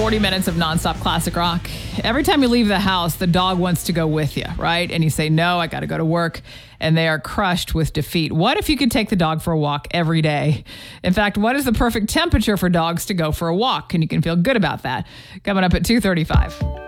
40 minutes of nonstop classic rock. Every time you leave the house, the dog wants to go with you, right? And you say, no, I got to go to work. And they are crushed with defeat. What if you could take the dog for a walk every day? In fact, what is the perfect temperature for dogs to go for a walk? And you can feel good about that. Coming up at 2:35.